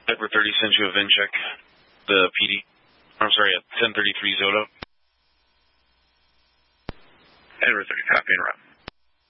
Edward 30 sent you a VIN check. The PD. I'm sorry, at 1033 Zoto. Edward 30, copy and route.